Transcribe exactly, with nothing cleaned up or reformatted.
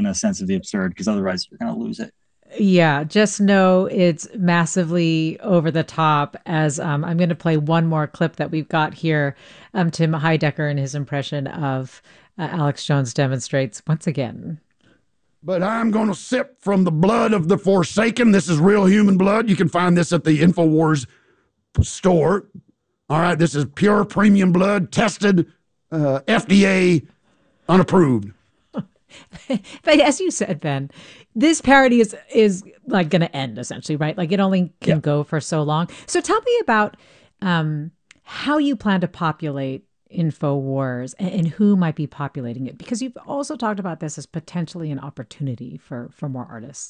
in a sense of the absurd because otherwise you're going to lose it. Yeah, just know it's massively over the top. As um, I'm going to play one more clip that we've got here. Um, Tim Heidecker and his impression of uh, Alex Jones demonstrates once again. But I'm going to sip from the blood of the Forsaken. This is real human blood. You can find this at the InfoWars store. All right, this is pure premium blood, tested, uh, F D A unapproved. But as you said, Ben, this parody is is like going to end essentially, right? Like it only can Yeah. go for so long. So tell me about um, how you plan to populate InfoWars and, and who might be populating it, because you've also talked about this as potentially an opportunity for for more artists.